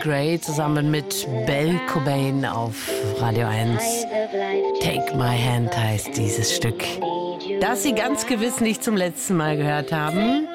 Gray zusammen mit Belle Cobain auf Radio 1. Take My Hand heißt dieses Stück, das Sie ganz gewiss nicht zum letzten Mal gehört haben,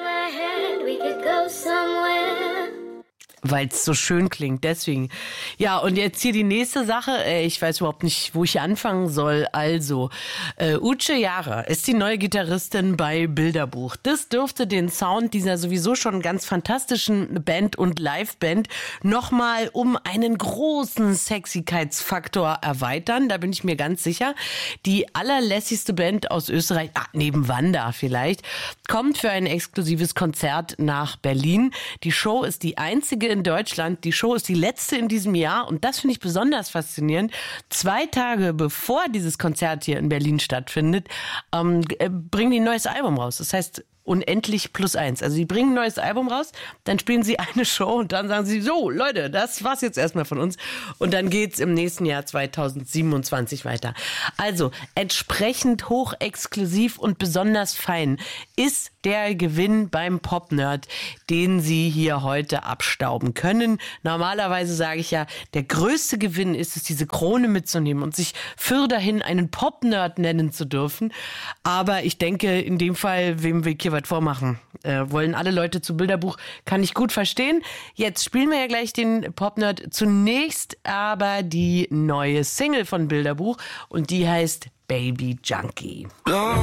weil es so schön klingt, deswegen. Ja, und jetzt hier die nächste Sache. Ich weiß überhaupt nicht, wo ich anfangen soll. Also, Uche Jara ist die neue Gitarristin bei Bilderbuch. Das dürfte den Sound dieser sowieso schon ganz fantastischen Band und Liveband nochmal um einen großen Sexigkeitsfaktor erweitern. Da bin ich mir ganz sicher. Die allerlässigste Band aus Österreich, neben Wanda vielleicht, kommt für ein exklusives Konzert nach Berlin. Die Show ist die einzige in Deutschland. Die Show ist die letzte in diesem Jahr und das finde ich besonders faszinierend. 2 Tage bevor dieses Konzert hier in Berlin stattfindet, bringen die ein neues Album raus. Das heißt Unendlich +1. Also sie bringen ein neues Album raus, dann spielen sie eine Show und dann sagen sie, so Leute, das war's jetzt erstmal von uns. Und dann geht's im nächsten Jahr 2027 weiter. Also entsprechend hochexklusiv und besonders fein ist der Gewinn beim Pop-Nerd, den Sie hier heute abstauben können. Normalerweise sage ich ja, der größte Gewinn ist es, diese Krone mitzunehmen und sich fürderhin einen Pop-Nerd nennen zu dürfen. Aber ich denke, in dem Fall, wem wir hier was vormachen, wollen alle Leute zu Bilderbuch, kann ich gut verstehen. Jetzt spielen wir ja gleich den Pop-Nerd. Zunächst aber die neue Single von Bilderbuch und die heißt Baby Junkie.